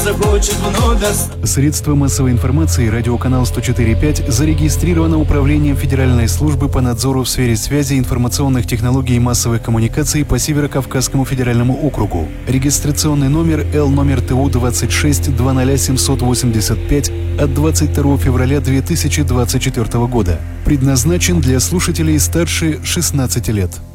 захочет вновь остаться. Средства массовой информации радиоканал 104.5 зарегистрировано Управлением Федеральной службы по надзору в сфере связи, информационных технологий и массовых коммуникаций по Северо-Кавказскому федеральному округу. Регистрационный номер Л номер ТУ 26 20785 от 22 февраля 2024 года. Предназначен для слушателей старше 16 лет.